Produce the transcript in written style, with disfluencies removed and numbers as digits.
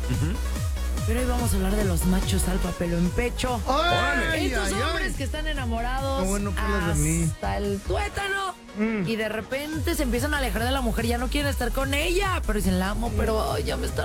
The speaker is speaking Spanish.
Pero hoy vamos a hablar de los machos alfa pelo en pecho. ¡Ay, Estos ay, hombres ay! que están enamorados No, bueno, pues las de mí. hasta el tuétano. Y de repente se empiezan a alejar de la mujer, ya no quieren estar con ella, pero dicen, la amo, pero ay, ya me está